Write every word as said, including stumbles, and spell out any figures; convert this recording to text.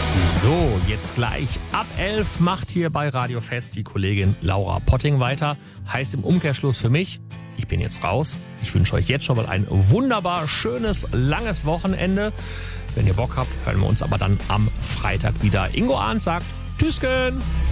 So, jetzt gleich ab elf macht hier bei Radio Fest die Kollegin Laura Potting weiter. Heißt im Umkehrschluss für mich, ich bin jetzt raus. Ich wünsche euch jetzt schon mal ein wunderbar schönes, langes Wochenende. Wenn ihr Bock habt, hören wir uns aber dann am Freitag wieder. Ingo Arndt sagt Tschüsschen!